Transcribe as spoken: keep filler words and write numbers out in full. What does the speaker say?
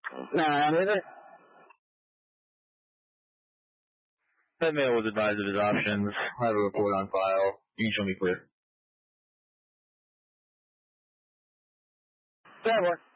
Nah, is it? That male was advised of his options. I have a report on file. You can show me clear. Yeah, boy.